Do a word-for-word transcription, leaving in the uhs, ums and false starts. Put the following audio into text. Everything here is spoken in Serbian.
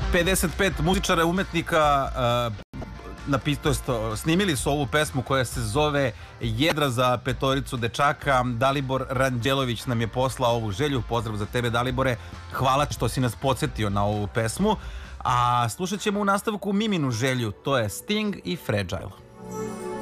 pedeset pet muzičara, umetnika uh, snimili su ovu pesmu koja se zove Jedra za petoricu dečaka. Dalibor Ranđelović nam je poslao ovu želju. Pozdrav za tebe, Dalibore. Hvala što si nas podsjetio na ovu pesmu. A slušat ćemo u nastavku Miminu želju. To je Sting i Fragile.